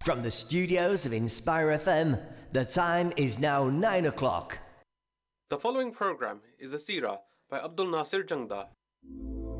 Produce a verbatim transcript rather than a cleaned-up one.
From the studios of Inspire F M, the time is now nine o'clock. The following program is a seerah by Abdul Nasir Jangda.